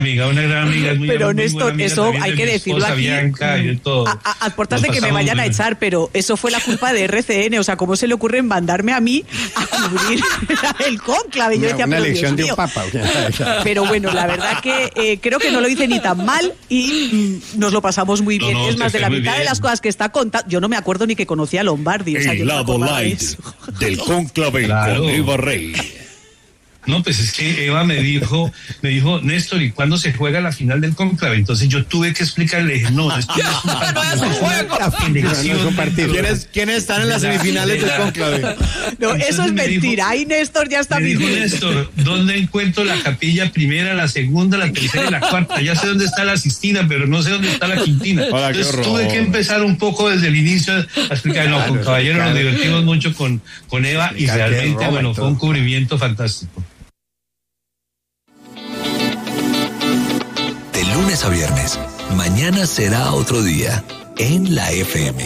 amiga, una gran amiga. Muy, pero muy Néstor, eso hay que decirlo aquí. Bianca, a puertas de que me vayan a echar, pero eso fue la culpa de RCN. O sea, ¿cómo se le ocurre mandarme a mí a cubrir el cónclave? Yo decía, una pero elección Dios de un papa. Pero bueno, la verdad que creo que no lo hice ni tan mal y nos lo pasamos muy bien. Es más, de la mitad de las cosas que está contando, yo no me acuerdo ni que conocía a Lombardi. O sea, El lado light del cónclave con Eva Rey. No, pues es que Eva me dijo, Néstor, ¿y cuándo se juega la final del cónclave? Entonces yo tuve que explicarle, no, esto no es un juego. No es un partido. ¿Quiénes están en las semifinales del cónclave? No, eso es mentira. Ahí Néstor ya está mintiendo. Me dijo Néstor, ¿dónde encuentro la capilla primera, la segunda, la tercera y la cuarta? Ya sé dónde está la Sistina, pero no sé dónde está la Quintina. Hola, entonces tuve que empezar un poco desde el inicio a explicar. No, con Caballero nos divertimos mucho con Eva y realmente, bueno, fue un cubrimiento fantástico. De lunes a viernes, mañana será otro día en la FM.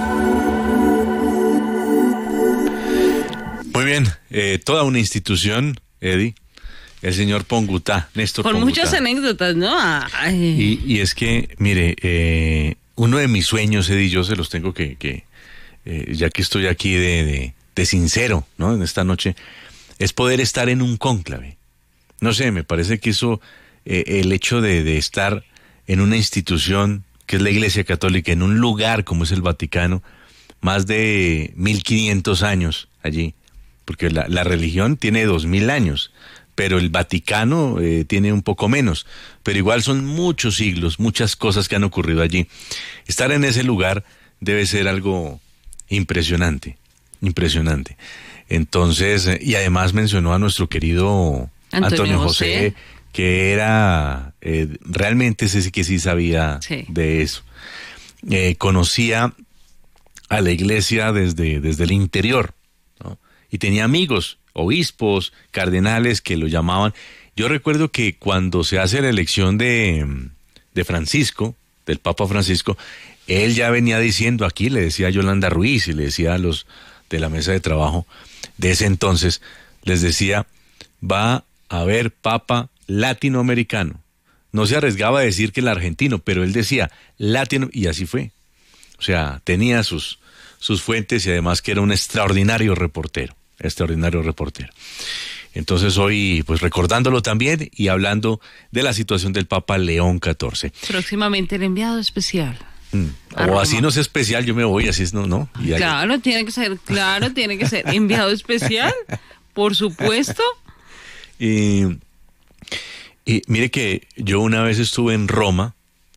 Muy bien, toda una institución, Eddie, el señor Pongutá, Néstor con Pongutá. Muchas anécdotas, ¿no? Y es que, mire, uno de mis sueños, Eddie, yo se los tengo que ya que estoy aquí de sincero, ¿no? En esta noche, es poder estar en un cónclave. No sé, me parece que eso... el hecho de estar en una institución que es la Iglesia Católica, en un lugar como es el Vaticano, más de 1500 años allí, porque la religión tiene 2000 años, pero el Vaticano tiene un poco menos, pero igual son muchos siglos, muchas cosas que han ocurrido allí. Estar en ese lugar debe ser algo impresionante. Entonces, y además mencionó a nuestro querido Antonio José, que era realmente ese que sí sabía de eso. Conocía a la iglesia desde el interior, ¿no? Y tenía amigos, obispos, cardenales que lo llamaban. Yo recuerdo que cuando se hace la elección de Francisco, del Papa Francisco, él ya venía diciendo aquí, le decía a Yolanda Ruiz y le decía a los de la mesa de trabajo de ese entonces, les decía, va a haber Papa latinoamericano. No se arriesgaba a decir que el argentino, pero él decía latino, y así fue. O sea, tenía sus fuentes y además que era un extraordinario reportero. Entonces hoy, pues recordándolo también y hablando de la situación del Papa León XIV. Próximamente el enviado especial. O así no es especial, yo me voy, así es, no. Y claro, tiene que ser enviado especial, por supuesto. Y mire que yo una vez estuve en Roma,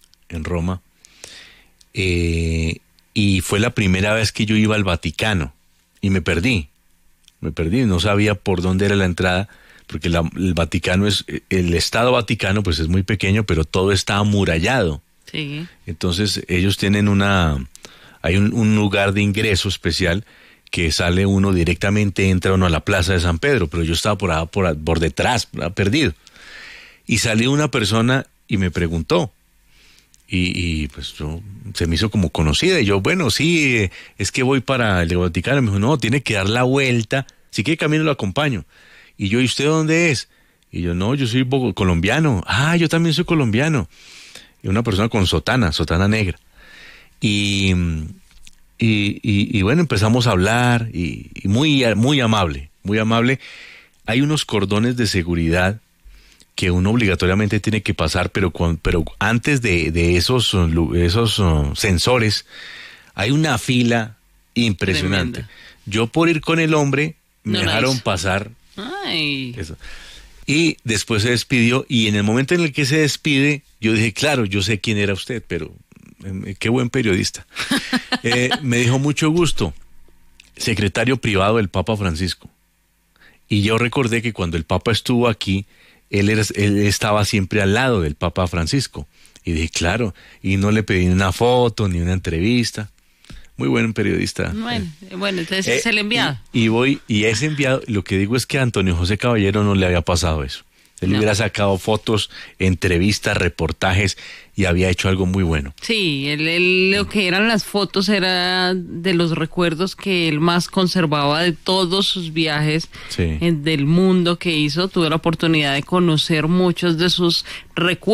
y fue la primera vez que yo iba al Vaticano, y me perdí, no sabía por dónde era la entrada, porque el Vaticano el Estado Vaticano pues es muy pequeño, pero todo está amurallado. Sí. Entonces ellos tienen hay un lugar de ingreso especial que sale uno directamente, entra uno a la Plaza de San Pedro, pero yo estaba por detrás, perdido. Y salió una persona y me preguntó, y pues se me hizo como conocida, y yo, bueno, sí, es que voy para el Vaticano. Me dijo, no, tiene que dar la vuelta, si quiere camino lo acompaño. Y yo, ¿y usted dónde es? Y yo, no, yo soy colombiano. Ah, yo también soy colombiano. Y una persona con sotana negra. Y bueno, empezamos a hablar, y muy amable. Hay unos cordones de seguridad que uno obligatoriamente tiene que pasar, pero antes de esos sensores hay una fila impresionante. Tremenda. Yo por ir con el hombre me dejaron pasar. Ay. Eso. Y después se despidió, y en el momento en el que se despide, yo dije, claro, yo sé quién era usted, pero qué buen periodista. Me dijo, mucho gusto, secretario privado del Papa Francisco. Y yo recordé que cuando el Papa estuvo aquí, él estaba siempre al lado del Papa Francisco. Y dije, claro, y no le pedí una foto ni una entrevista. Muy buen periodista. Bueno, entonces es el enviado. Y ese enviado, lo que digo es que a Antonio José Caballero no le había pasado eso. Él hubiera sacado fotos, entrevistas, reportajes y había hecho algo muy bueno. Sí, él lo que eran las fotos era de los recuerdos que él más conservaba de todos sus viajes del mundo que hizo. Tuve la oportunidad de conocer muchos de sus recuerdos.